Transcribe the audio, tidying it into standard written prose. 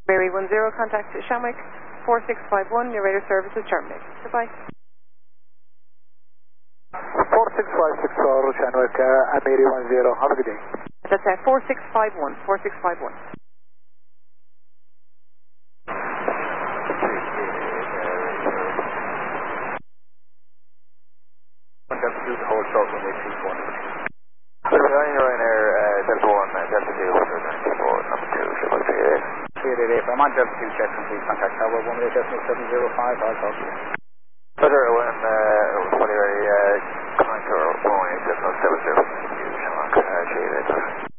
Mary 10, contact Shamwick 4651, your radar service is terminated. Goodbye. 46560, Shamwick, Mary 10, have a good day. That's 4651, 4651. Hold short when they choose one. Ryanair Delta 1, Delta 2, number 2, Triple 388. I'm on Delta 2, check complete, contact Tower 18.705, I'll talk to you. Roger, when fully ready, contact Tower 18.705,